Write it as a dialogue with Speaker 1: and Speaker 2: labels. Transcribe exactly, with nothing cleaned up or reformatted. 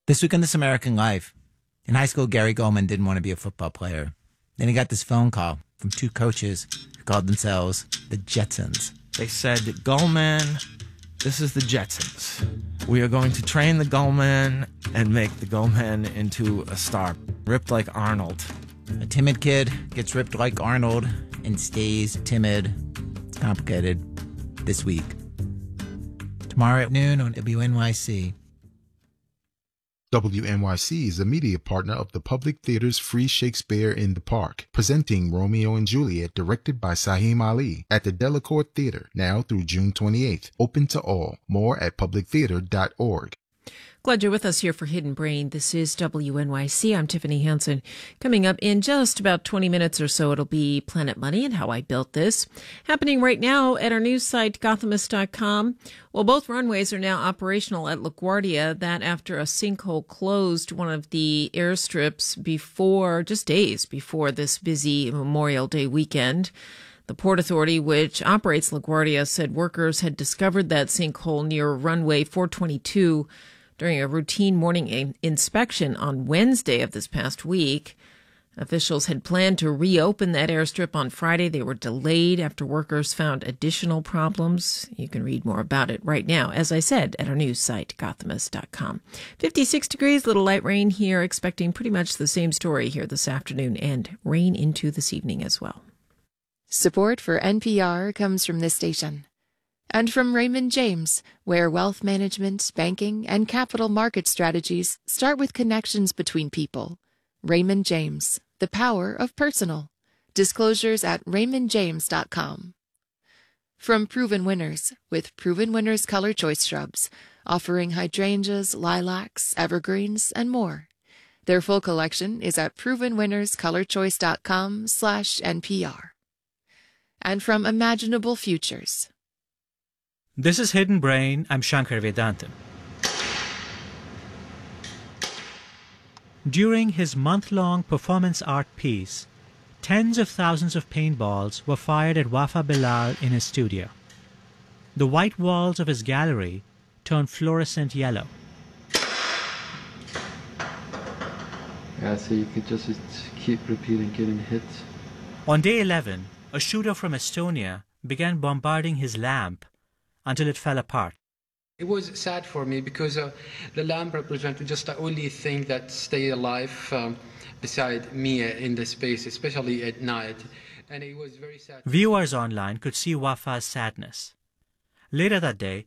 Speaker 1: This week on This American Life, in high school, Gary Goldman didn't want to be a football player. Then he got this phone call from two coaches who called themselves the Jetsons.
Speaker 2: They said, Goldman, this is the Jetsons. We are going to train the Goldman and make the Goldman into a star, ripped like Arnold.
Speaker 1: A timid kid gets ripped like Arnold and stays timid. It's complicated. This week. Tomorrow at noon on W N Y C.
Speaker 3: W N Y C is a media partner of the Public Theater's Free Shakespeare in the Park, presenting Romeo and Juliet, directed by Saheem Ali, at the Delacorte Theater, now through June twenty-eighth. Open to all. More at public theater dot org.
Speaker 4: Glad you're with us here for Hidden Brain. This is W N Y C. I'm Tiffany Hansen. Coming up in just about twenty minutes or so, it'll be Planet Money and How I Built This. Happening right now at our news site, Gothamist dot com. Well, both runways are now operational at LaGuardia. That after a sinkhole closed one of the airstrips before, just days before this busy Memorial Day weekend. The Port Authority, which operates LaGuardia, said workers had discovered that sinkhole near runway four twenty-two during a routine morning inspection on Wednesday of this past week. Officials had planned to reopen that airstrip on Friday. They were delayed after workers found additional problems. You can read more about it right now, as I said, at our news site, Gothamist dot com. fifty-six degrees, little light rain here, expecting pretty much the same story here this afternoon and rain into this evening as well.
Speaker 5: Support for N P R comes from this station. And from Raymond James, where wealth management, banking, and capital market strategies start with connections between people. Raymond James, the power of personal. Disclosures at raymond james dot com. From Proven Winners, with Proven Winners Color Choice Shrubs, offering hydrangeas, lilacs, evergreens, and more. Their full collection is at proven winners color choice dot com slash N P R. And from Imaginable Futures.
Speaker 6: This is Hidden Brain. I'm Shankar Vedantam. During his month-long performance art piece, tens of thousands of paintballs were fired at Wafa Bilal in his studio. The white walls of his gallery turned fluorescent yellow.
Speaker 7: Yeah, so you could just keep repeating getting hit.
Speaker 6: On day eleven, a shooter from Estonia began bombarding his lamp until it fell apart.
Speaker 8: It was sad for me because uh, the lamp represented just the only thing that stayed alive um, beside me in the space, especially at night. And it was very sad.
Speaker 6: Viewers online could see Wafa's sadness. Later that day,